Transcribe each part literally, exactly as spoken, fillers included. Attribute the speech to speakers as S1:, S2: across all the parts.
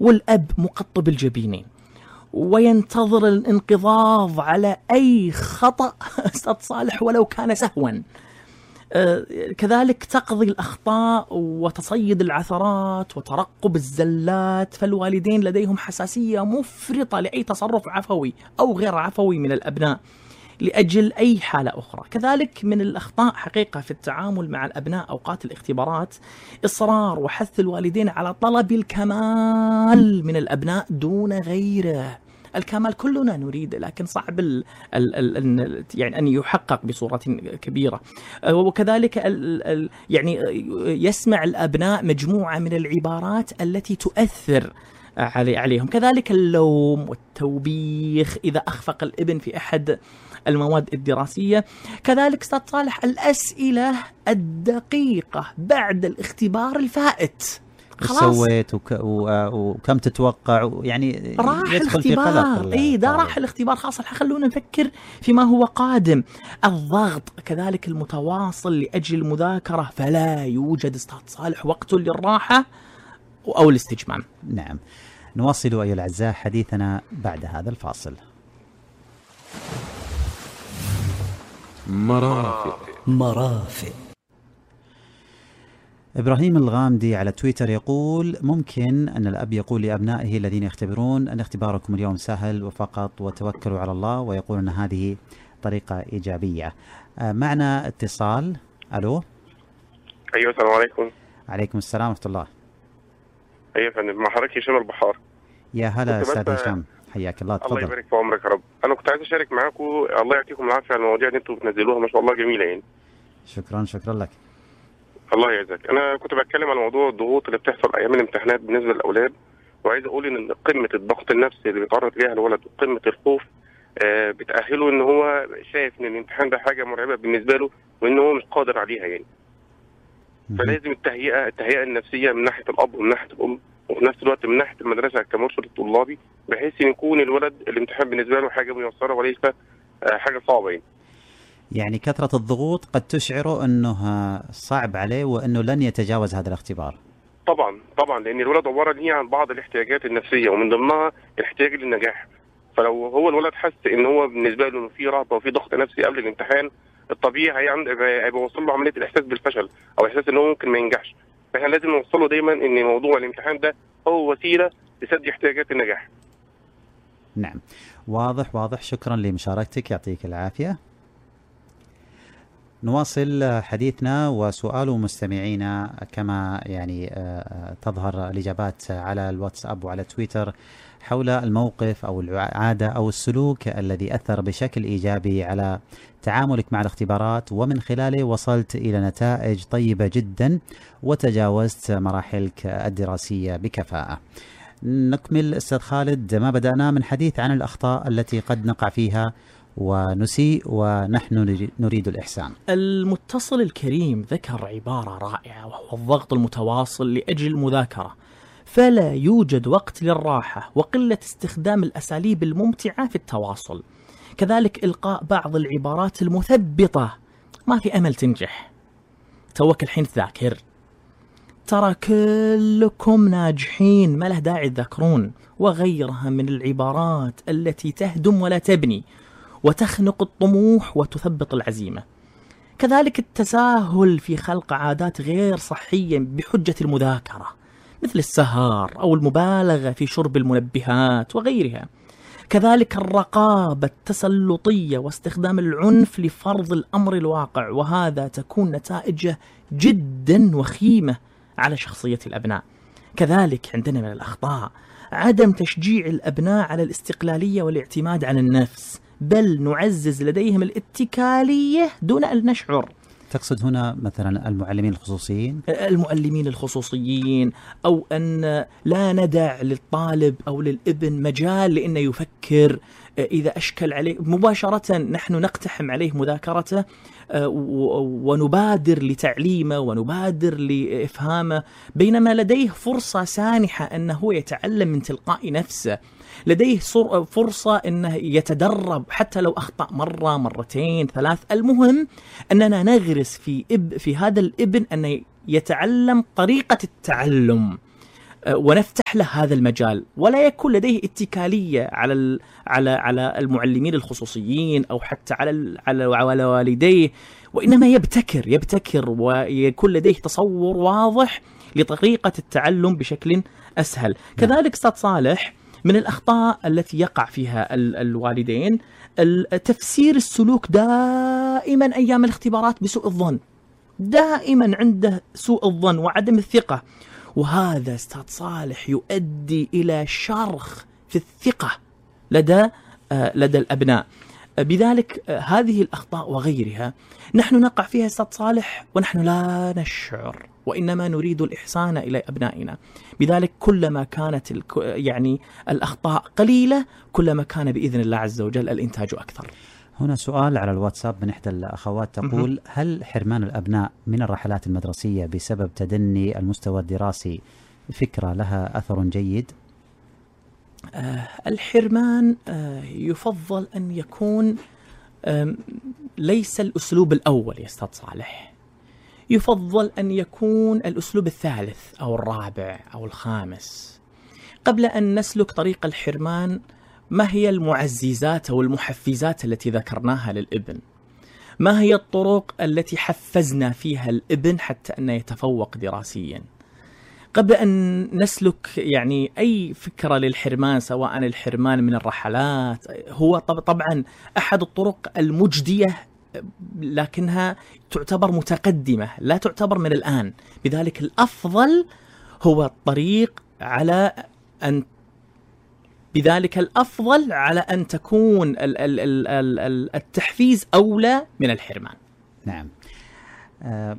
S1: والأب مقطب الجبينين وينتظر الانقضاض على أي خطأ أستاذ صالح ولو كان سهوا. آه كذلك تقضي الأخطاء وتصيد العثرات وترقب الزلات، فالوالدين لديهم حساسية مفرطة لأي تصرف عفوي أو غير عفوي من الأبناء لأجل أي حالة أخرى. كذلك من الأخطاء حقيقة في التعامل مع الأبناء أوقات الاختبارات إصرار وحث الوالدين على طلب الكمال من الأبناء دون غيره. الكمال كلنا نريده، لكن صعب ال ال ال يعني أن يحقق بصورة كبيرة. وكذلك ال ال يعني يسمع الأبناء مجموعة من العبارات التي تؤثر علي عليهم. كذلك اللوم والتوبيخ إذا أخفق الابن في أحد المواد الدراسية. كذلك أستاذ صالح الأسئلة الدقيقة بعد الاختبار الفائت،
S2: خلاص سويت وك... وكم تتوقع، يعني
S1: راح الاختبار. اي ده راح الاختبار، خلاص خلونا نفكر فيما هو قادم. الضغط كذلك المتواصل لأجل المذاكرة، فلا يوجد أستاذ صالح وقت للراحة أو الاستجمام.
S2: نعم، نواصل أيها الأعزاء حديثنا بعد هذا الفاصل.
S3: مرافق
S2: مرافق إبراهيم الغامدي على تويتر يقول: ممكن أن الأب يقول لأبنائه الذين يختبرون أن اختباركم اليوم سهل وفقط وتوكلوا على الله، ويقول أن هذه طريقة إيجابية. معنا اتصال. ألو.
S4: أيوة، السلام عليكم.
S2: عليكم السلام ورحمة الله.
S4: أيوة يا فندم، مع حضرتك هشام البحار.
S2: يا هلا أستاذ هشام، حياك الله. تفضل.
S4: الله يبارك في عمرك يا رب. أنا كنت عايز أشارك معاكم، الله يعطيكم العافية على المواضيع اللي أنتم بتنزلوها، ما شاء الله جميلة يعني.
S2: شكرا شكرا لك.
S4: الله يعزك. أنا كنت بتكلم عن موضوع الضغوط اللي بتحصل أيام الامتحانات بالنسبة للأولاد، وعايز أقول إن قمة الضغط النفسي اللي بيتعرض ليها الولد وقمة الخوف آه بتأهله إن هو شايف إن الامتحان ده حاجة مرعبة بالنسبة له وإن هو مش قادر عليها يعني. فلازم التهيئة التهيئة النفسية من ناحية الأب ومن ناحية الأم، وفي نفس الوقت من ناحية المدرسة كمرشد الطلابي، بحيث ان يكون الولد الامتحان بالنسبة له حاجة ميسرة وليس حاجة صعبة يعني.
S2: يعني كثرة الضغوط قد تشعره انه صعب عليه وانه لن يتجاوز هذا الاختبار.
S4: طبعا طبعا، لان الولد عبارة ليه عن بعض الاحتياجات النفسية ومن ضمنها الاحتياج للنجاح. فلو هو الولد حس ان هو بالنسبة له في رهبة وفي ضغط نفسي قبل الامتحان، الطبيعي هيبقى وصل له عملية الاحساس بالفشل او احساس ان هو ممكن ما ينجحش. فاحنا لازم نوصله دايما ان موضوع الامتحان ده هو وسيله لسد احتياجات النجاح.
S2: نعم، واضح واضح. شكرا لمشاركتك، يعطيك العافيه. نواصل حديثنا وسؤال مستمعينا كما يعني تظهر الاجابات على الواتساب وعلى تويتر حول الموقف او العاده او السلوك الذي اثر بشكل ايجابي على تعاملك مع الاختبارات ومن خلاله وصلت إلى نتائج طيبة جدا وتجاوزت مراحلك الدراسية بكفاءة. نكمل أستاذ خالد ما بدأنا من حديث عن الأخطاء التي قد نقع فيها ونسيء ونحن نريد الإحسان.
S1: المتصل الكريم ذكر عبارة رائعة وهو الضغط المتواصل لأجل المذاكرة، فلا يوجد وقت للراحة وقلة استخدام الأساليب الممتعة في التواصل. كذلك إلقاء بعض العبارات المثبطة، ما في أمل تنجح، توك الحين تذاكر، ترى كلكم ناجحين، ما له داعي تذاكرون، وغيرها من العبارات التي تهدم ولا تبني وتخنق الطموح وتثبط العزيمة. كذلك التساهل في خلق عادات غير صحية بحجة المذاكرة مثل السهر أو المبالغة في شرب المنبهات وغيرها. كذلك الرقابة التسلطية واستخدام العنف لفرض الأمر الواقع، وهذا تكون نتائجه جدا وخيمة على شخصية الأبناء. كذلك عندنا من الأخطاء عدم تشجيع الأبناء على الاستقلالية والاعتماد على النفس، بل نعزز لديهم الاتكالية دون أن نشعر.
S2: تقصد هنا مثلا المعلمين الخصوصيين؟
S1: المعلمين الخصوصيين، أو أن لا ندع للطالب أو للابن مجال لأنه يفكر إذا أشكل عليه مباشرة نحن نقتحم عليه مذاكرته ونبادر لتعليمه ونبادر لإفهامه، بينما لديه فرصة سانحة أنه يتعلم من تلقاء نفسه، لديه فرصة أنه يتدرب حتى لو أخطأ مرة مرتين ثلاث. المهم أننا نغرس في إب في هذا الابن أن يتعلم طريقة التعلم ونفتح له هذا المجال، ولا يكون لديه اتكالية على على على المعلمين الخصوصيين أو حتى على على على والديه، وإنما يبتكر يبتكر ويكون لديه تصور واضح لطريقة التعلم بشكل أسهل. كذلك أستاذ صالح، من الأخطاء التي يقع فيها الوالدين تفسير السلوك دائما أيام الاختبارات بسوء الظن، دائما عنده سوء الظن وعدم الثقة، وهذا أستاذ صالح يؤدي إلى شرخ في الثقة لدى لدى الأبناء. بذلك هذه الأخطاء وغيرها نحن نقع فيها أستاذ صالح ونحن لا نشعر، وإنما نريد الإحسان إلى أبنائنا. بذلك كلما كانت يعني الأخطاء قليلة كلما كان بإذن الله عز وجل الإنتاج أكثر.
S2: هنا سؤال على الواتساب من إحدى الأخوات تقول: هل حرمان الأبناء من الرحلات المدرسية بسبب تدني المستوى الدراسي فكرة لها أثر جيد؟
S1: آه الحرمان آه يفضل أن يكون آه ليس الأسلوب الأول يا أستاذ صالح، يفضل أن يكون الأسلوب الثالث أو الرابع أو الخامس. قبل أن نسلك طريق الحرمان، ما هي المعززات أو المحفزات التي ذكرناها للابن؟ ما هي الطرق التي حفزنا فيها الابن حتى أن يتفوق دراسيا؟ قبل أن نسلك يعني أي فكرة للحرمان، سواء الحرمان من الرحلات، هو طبعا أحد الطرق المجدية لكنها تعتبر متقدمة، لا تعتبر من الآن. بذلك الأفضل هو الطريق على أن بذلك الأفضل على أن تكون ال ال ال ال التحفيز أولى من الحرمان.
S2: نعم. آه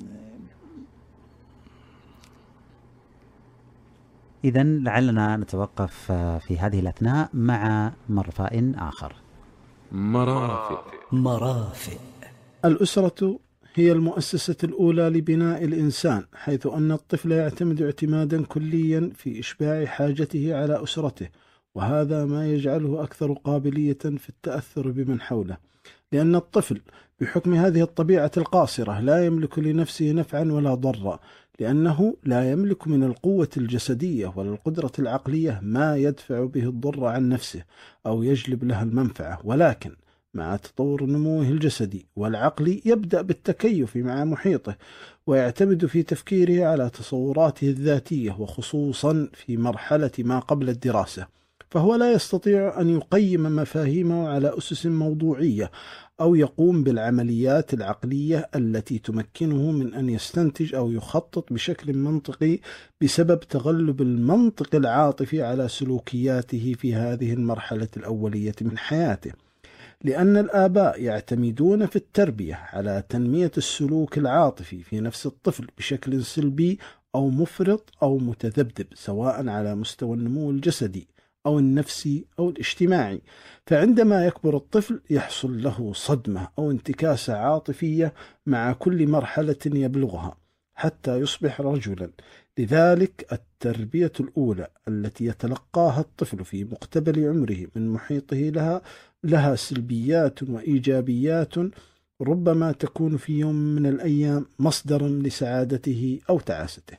S2: إذن لعلنا نتوقف في هذه الأثناء مع مرفأ آخر.
S3: مرافئ
S5: مرافئ
S6: الأسرة هي المؤسسة الأولى لبناء الإنسان، حيث أن الطفل يعتمد اعتمادا كليا في إشباع حاجته على أسرته، وهذا ما يجعله أكثر قابلية في التأثر بمن حوله، لأن الطفل بحكم هذه الطبيعة القاصرة لا يملك لنفسه نفعا ولا ضرا، لأنه لا يملك من القوة الجسدية ولا القدرة العقلية ما يدفع به الضر عن نفسه أو يجلب لها المنفعة، ولكن مع تطور نموه الجسدي والعقلي يبدأ بالتكيف مع محيطه، ويعتمد في تفكيره على تصوراته الذاتية، وخصوصا في مرحلة ما قبل الدراسة، فهو لا يستطيع أن يقيم مفاهيمه على أسس موضوعية أو يقوم بالعمليات العقلية التي تمكنه من أن يستنتج أو يخطط بشكل منطقي بسبب تغلب المنطق العاطفي على سلوكياته في هذه المرحلة الأولية من حياته. لأن الآباء يعتمدون في التربية على تنمية السلوك العاطفي في نفس الطفل بشكل سلبي أو مفرط أو متذبذب، سواء على مستوى النمو الجسدي أو النفسي أو الاجتماعي. فعندما يكبر الطفل يحصل له صدمة أو انتكاسة عاطفية مع كل مرحلة يبلغها حتى يصبح رجلا. لذلك التربية الأولى التي يتلقاها الطفل في مقتبل عمره من محيطه لها لها سلبيات وإيجابيات، ربما تكون في يوم من الأيام مصدرا لسعادته أو تعاسته.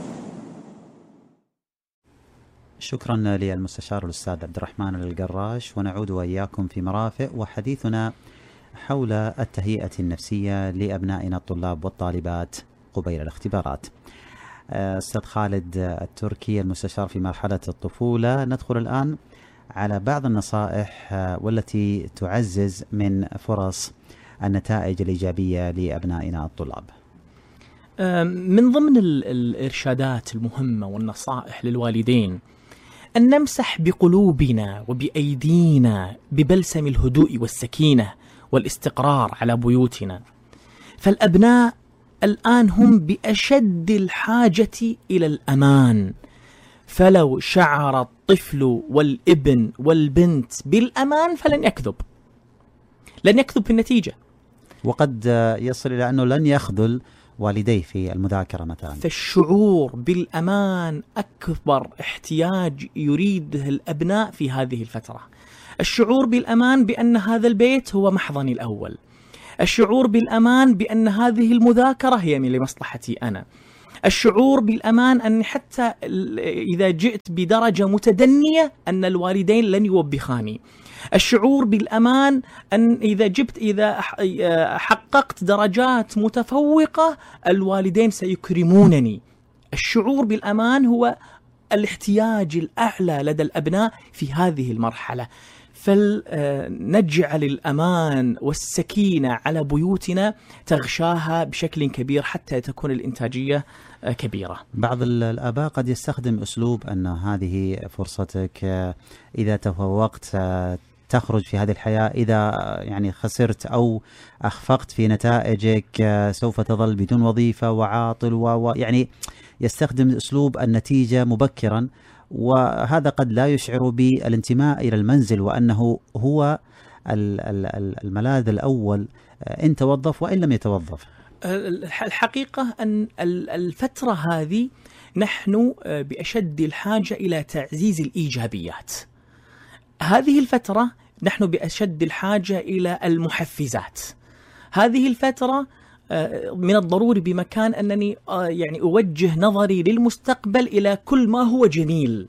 S2: شكرا للمستشار الأستاذ عبد الرحمن القراش، ونعود وإياكم في مرافئ وحديثنا حول التهيئة النفسية لأبنائنا الطلاب والطالبات قبيل الاختبارات. أستاذ خالد التركي المستشار في مرحلة الطفولة، ندخل الآن على بعض النصائح والتي تعزز من فرص النتائج الإيجابية لأبنائنا الطلاب.
S1: من ضمن الإرشادات المهمة والنصائح للوالدين أن نمسح بقلوبنا وبأيدينا ببلسم الهدوء والسكينة والاستقرار على بيوتنا، فالأبناء الآن هم بأشد الحاجة إلى الأمان. فلو شعر الطفل والابن والبنت بالأمان فلن يكذب، لن يكذب في النتيجة،
S2: وقد يصل إلى أنه لن يخذل والديه في المذاكرة مثلا.
S1: فالشعور بالأمان أكبر احتياج يريده الأبناء في هذه الفترة. الشعور بالأمان بأن هذا البيت هو محضني الأول، الشعور بالأمان بأن هذه المذاكرة هي من لمصلحتي أنا، الشعور بالأمان أن حتى إذا جئت بدرجة متدنية أن الوالدين لن يوبخاني. الشعور بالأمان أن إذا جبت إذا حققت درجات متفوقة الوالدين سيكرمونني. الشعور بالأمان هو الاحتياج الأعلى لدى الأبناء في هذه المرحلة، فلنجعل الأمان والسكينة على بيوتنا تغشاها بشكل كبير حتى تكون الإنتاجية كبيرة.
S2: بعض الآباء قد يستخدم أسلوب أن هذه فرصتك، إذا تفوقت تخرج في هذه الحياة، إذا يعني خسرت أو أخفقت في نتائجك سوف تظل بدون وظيفة وعاطل، ويعني يستخدم أسلوب النتيجة مبكرا، وهذا قد لا يشعر بالانتماء إلى المنزل وأنه هو الملاذ الأول إن توظف وإن لم يتوظف.
S1: الحقيقة أن الفترة هذه نحن بأشد الحاجة إلى تعزيز الإيجابيات. هذه الفترة نحن بأشد الحاجة إلى المحفزات. هذه الفترة من الضروري بمكان أنني يعني أوجه نظري للمستقبل إلى كل ما هو جميل.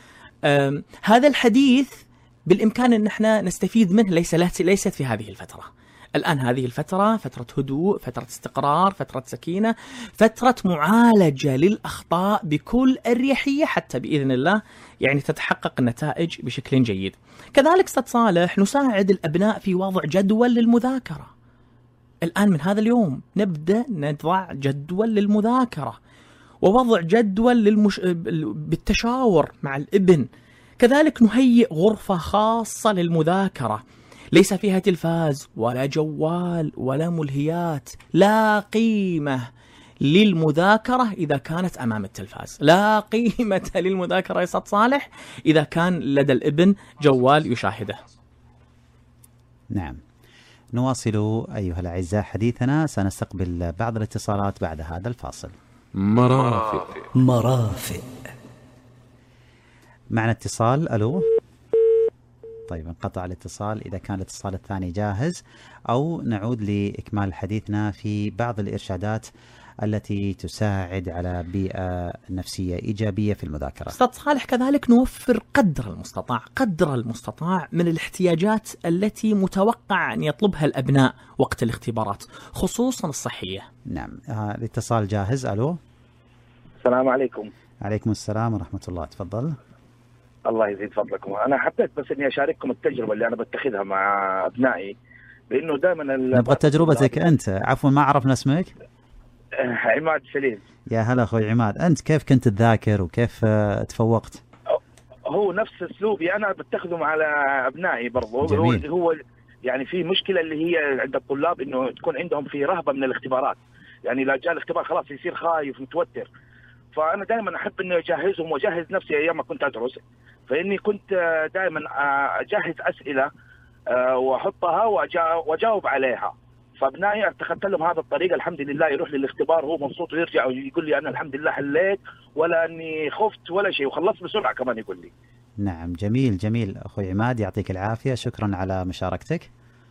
S1: هذا الحديث بالإمكان أن احنا نستفيد منه، ليس ليست في هذه الفترة. الآن هذه الفترة فترة هدوء، فترة استقرار، فترة سكينة، فترة معالجة للأخطاء بكل أريحية حتى بإذن الله يعني تتحقق النتائج بشكل جيد. كذلك أستاذ صالح نساعد الأبناء في وضع جدول للمذاكرة. الآن من هذا اليوم نبدأ نضع جدول للمذاكرة ووضع جدول للمش... بالتشاور مع الابن. كذلك نهيئ غرفة خاصة للمذاكرة ليس فيها تلفاز ولا جوال ولا ملهيات. لا قيمة للمذاكرة إذا كانت أمام التلفاز، لا قيمة للمذاكرة يا أستاذ صالح إذا كان لدى الابن جوال يشاهده.
S2: نعم، نواصل أيها الأعزاء حديثنا، سنستقبل بعض الاتصالات بعد هذا الفاصل.
S3: مرافق
S2: مرافق معنا اتصال. ألو. طيب انقطع الاتصال. إذا كان الاتصال الثاني جاهز أو نعود لإكمال حديثنا في بعض الإرشادات التي تساعد على بيئة نفسية إيجابية في المذاكرة.
S1: أستاذ صالح كذلك نوفر قدر المستطاع قدر المستطاع من الاحتياجات التي متوقع أن يطلبها الأبناء وقت الاختبارات خصوصا الصحية.
S2: نعم، آه الاتصال جاهز. ألو.
S5: السلام عليكم.
S2: عليكم السلام ورحمة الله، تفضل.
S5: الله يزيد فضلكم. أنا حبيت بس إني أشارككم التجربة اللي أنا بتخذها مع أبنائي، لأنه دائما
S2: نبغى تجربتك أنت. عفوا ما عرفنا اسمك.
S5: عماد سليم.
S2: يا هلا أخوي عماد، أنت كيف كنت تذاكر وكيف تفوقت؟
S5: هو نفس أسلوبي أنا بتخذه مع أبنائي برضو.
S2: جميل.
S5: هو يعني في مشكلة اللي هي عند الطلاب إنه تكون عندهم في رهبة من الاختبارات، يعني لا جاء الاختبار خلاص يصير خايف متوتر. فأنا دائما أحب إنه أجهزهم وأجهز نفسي أيام ما كنت أدرس، فإني كنت دائما أجهز أسئلة وأحطها وأجاوب عليها. فابنائي اتخذت لهم هذا الطريقه، الحمد لله يروح للاختبار هو مبسوط ويرجع ويقول لي انا الحمد لله حليت ولا اني خفت ولا شيء وخلصت بسرعه كمان يقول لي.
S2: نعم، جميل جميل اخوي عماد، يعطيك العافيه، شكرا على مشاركتك.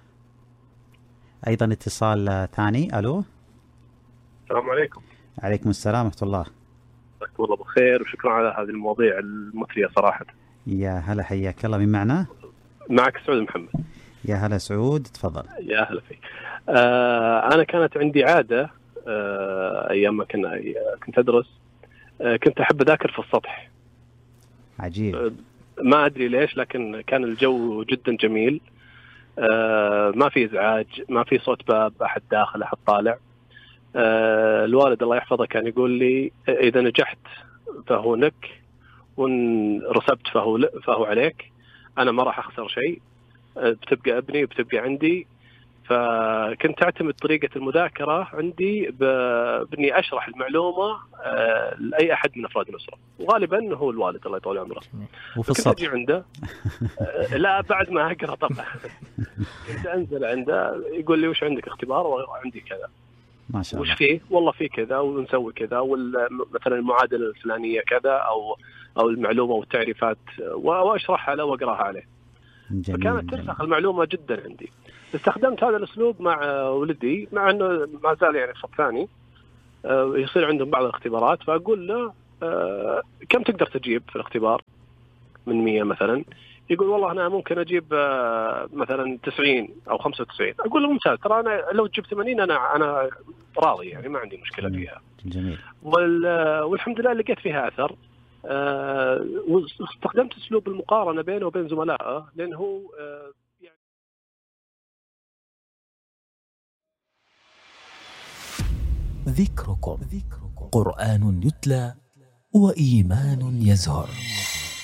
S2: ايضا اتصال ثاني. الو.
S7: السلام عليكم.
S2: عليكم السلام ورحمه الله.
S7: مساكم الله بالخير وشكرا على هذه المواضيع المثريه صراحه.
S2: يا هلا، حياك الله. من معنا؟
S7: معك سعود محمد.
S2: يا هلا سعود، تفضل.
S7: يا هلا فيك. آه أنا كانت عندي عادة آه أيام ما كنا كنت أدرس، آه كنت أحب أذاكر في السطح.
S2: عجيب.
S7: آه ما أدري ليش، لكن كان الجو جدا جميل، آه ما في إزعاج، ما في صوت باب، أحد داخل أحد طالع. آه الوالد الله يحفظه كان يقول لي إذا نجحت فهو لك وإن رسبت فهو فهو عليك، أنا ما راح أخسر شيء، بتبقى ابني وبتبقى عندي. فكنت أعتمد طريقة المذاكرة عندي بإني أشرح المعلومة لأي أحد من أفراد الأسرة، وغالبا هو الوالد الله يطول عمره.
S2: وفي السطح
S7: عنده لا بعد ما أقرأ طبعا كنت أنزل عنده يقول لي وش عندك اختبار وعندي كذا،
S2: ما شاء الله،
S7: وش فيه والله فيه كذا ونسوي كذا، مثلا المعادلة الفلانية كذا أو أو المعلومة والتعريفات، وأشرحها له وأقرأها عليه.
S2: جميل.
S7: فكانت ترسخ المعلومة جدا عندي. استخدمت هذا الأسلوب مع ولدي، مع أنه ما زال يعني صف ثاني، يصير عندهم بعض الاختبارات، فأقول له كم تقدر تجيب في الاختبار من مية مثلا؟ يقول والله أنا ممكن أجيب مثلا تسعين أو خمسة وتسعين. أقول له ممتاز، ترى أنا لو تجيب ثمانين أنا أنا راضي، يعني ما عندي مشكلة فيها.
S2: جميل.
S7: والحمد لله لقيت فيها أثر. أه واستخدمت أسلوب المقارنة بينه وبين زملائه، لأنه هو أه يعني
S8: ذكركم قرآن يتلى وإيمان يزهر.